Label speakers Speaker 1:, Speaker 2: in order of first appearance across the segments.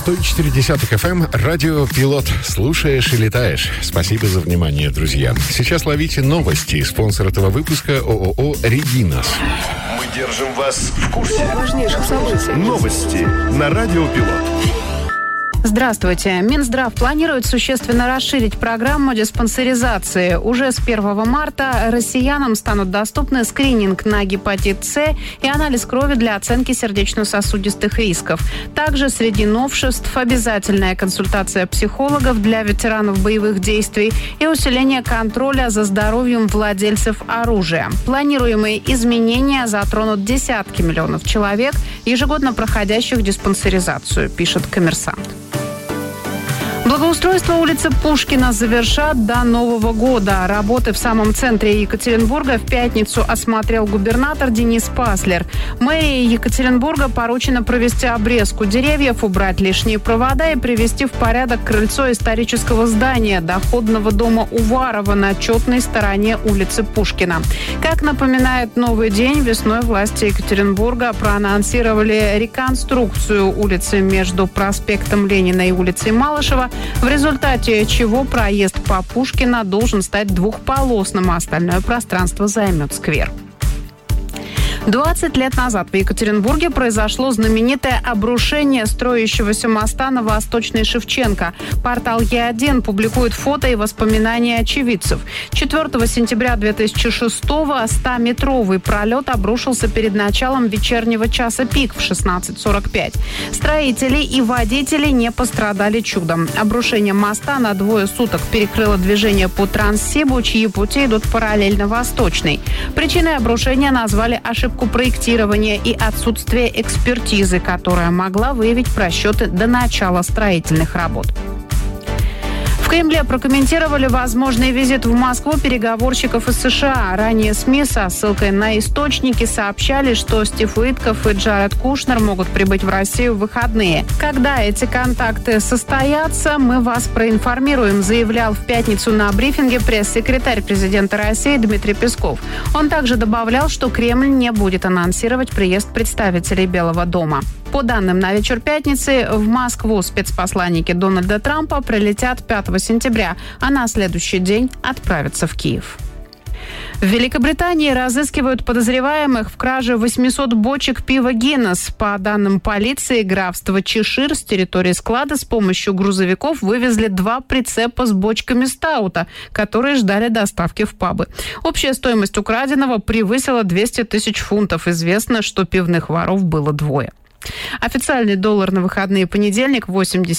Speaker 1: 104.10 FM, радио «Пилот». Слушаешь и летаешь. Спасибо за внимание, друзья. Сейчас ловите новости. Спонсор этого выпуска ООО «Регинас».
Speaker 2: Мы держим вас в курсе
Speaker 3: важнейших событий.
Speaker 2: Новости на радио «Пилот».
Speaker 3: Здравствуйте. Минздрав планирует существенно расширить программу диспансеризации. Уже с 1 марта россиянам станут доступны скрининг на гепатит С и анализ крови для оценки сердечно-сосудистых рисков. Также среди новшеств обязательная консультация психологов для ветеранов боевых действий и усиление контроля за здоровьем владельцев оружия. Планируемые изменения затронут десятки миллионов человек, ежегодно проходящих диспансеризацию, пишет «Коммерсант». Благоустройство улицы Пушкина завершат до Нового года. Работы в самом центре Екатеринбурга в пятницу осмотрел губернатор Денис Паслер. Мэрии Екатеринбурга поручено провести обрезку деревьев, убрать лишние провода и привести в порядок крыльцо исторического здания доходного дома Уварова на четной стороне улицы Пушкина. Как напоминает «Новый день», весной власти Екатеринбурга проанонсировали реконструкцию улицы между проспектом Ленина и улицей Малышева, в результате чего проезд по Пушкина должен стать двухполосным, а остальное пространство займет сквер. 20 лет назад в Екатеринбурге произошло знаменитое обрушение строящегося моста на Восточной Шевченко. Портал Е1 публикует фото и воспоминания очевидцев. 4 сентября 2006-го 100-метровый пролет обрушился перед началом вечернего часа пик в 16:45. Строители и водители не пострадали чудом. Обрушение моста на двое суток перекрыло движение по Транссибу, чьи пути идут параллельно Восточной. Причиной обрушения назвали ошибку проектирования и отсутствие экспертизы, которая могла выявить просчеты до начала строительных работ. В Кремле прокомментировали возможный визит в Москву переговорщиков из США. Ранее СМИ со ссылкой на источники сообщали, что Стив Уитков и Джаред Кушнер могут прибыть в Россию в выходные. Когда эти контакты состоятся, мы вас проинформируем, заявлял в пятницу на брифинге пресс-секретарь президента России Дмитрий Песков. Он также добавлял, что Кремль не будет анонсировать приезд представителей Белого дома. По данным на вечер пятницы, в Москву спецпосланники Дональда Трампа прилетят 5 сентября, а на следующий день отправятся в Киев. В Великобритании разыскивают подозреваемых в краже 800 бочек пива «Гиннес». По данным полиции, графства Чешир с территории склада с помощью грузовиков вывезли 2 прицепа с бочками стаута, которые ждали доставки в пабы. Общая стоимость украденного превысила 200 тысяч фунтов. Известно, что пивных воров было 2. Официальный доллар на выходные понедельник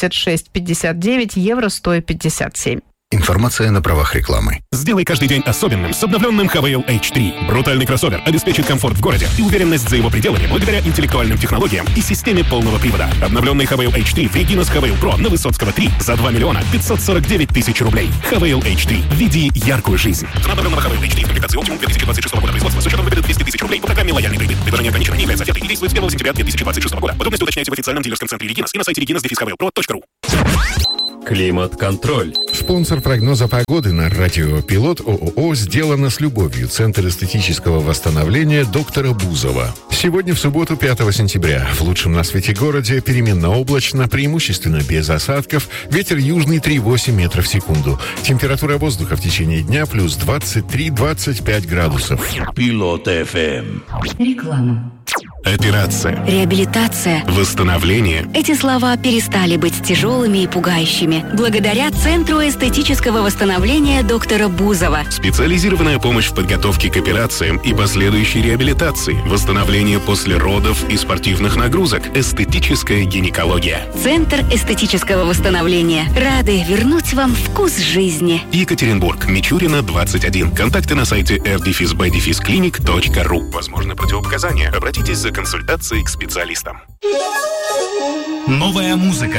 Speaker 3: 86,59, евро 100,57.
Speaker 4: Информация на правах рекламы.
Speaker 5: Сделай каждый день особенным с обновленным Havail H3. Брутальный кроссовер обеспечит комфорт в городе и уверенность за его пределами благодаря интеллектуальным технологиям и системе полного привода. Обновленный Havail H3 в Регинас Havail Pro на Высоцкого 3 за 2 миллиона 549 тысяч рублей. Havail H3. Веди яркую жизнь. Цена обновленного Havail H3 в комплектации Optimum 2026 года производства с учетом выгоды 200 тысяч рублей по программе «Лояльный кредит». Предложение ограничено, не является офертой и действует с 1 сентября 2026 года. Подробности уточняйте в официальном дилерском центре Регинас и на сайте reginas-havailpro.ru.
Speaker 2: Климат-контроль.
Speaker 1: Спонсор прогноза погоды на радио «Пилот» ООО «Сделано с любовью». Центр эстетического восстановления доктора Бузова. Сегодня, в субботу, 5 сентября. В лучшем на свете городе переменно-облачно, преимущественно без осадков. Ветер южный 3,8 метров в секунду. Температура воздуха в течение дня плюс 23-25 градусов.
Speaker 2: Пилот ФМ.
Speaker 6: Реклама.
Speaker 5: Операция.
Speaker 6: Реабилитация.
Speaker 5: Восстановление.
Speaker 6: Эти слова перестали быть тяжелыми и пугающими благодаря Центру эстетического восстановления доктора Бузова.
Speaker 5: Специализированная помощь в подготовке к операциям и последующей реабилитации. Восстановление после родов и спортивных нагрузок. Эстетическая гинекология.
Speaker 6: Центр эстетического восстановления. Рады вернуть вам вкус жизни.
Speaker 5: Екатеринбург. Мичурина, 21. Контакты на сайте r-by-clinic.ru. Возможно, противопоказания. Обратитесь за консультацией к специалистам.
Speaker 7: Новая музыка.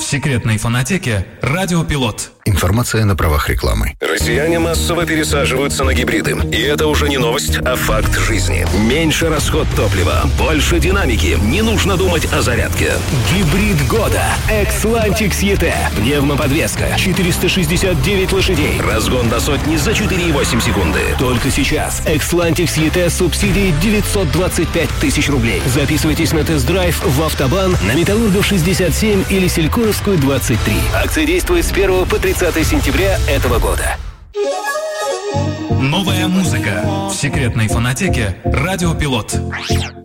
Speaker 7: секретной фонотеке «Радио Пилот».
Speaker 4: Информация на правах рекламы.
Speaker 2: Россияне массово пересаживаются на гибриды. И это уже не новость, а факт жизни. Меньше расход топлива, больше динамики. Не нужно думать о зарядке. Гибрид года. Xlantix ET. Пневмоподвеска. 469 лошадей. Разгон до сотни за 4,8 секунды. Только сейчас. Xlantix ET с субсидией 925 тысяч рублей. Записывайтесь на тест-драйв в Автобан на Металлургов 67 или Селькоровскую 23. Акция действует с 1 по 30 сентября этого года.
Speaker 7: Новая музыка в секретной фонотеке «Радио Пилот».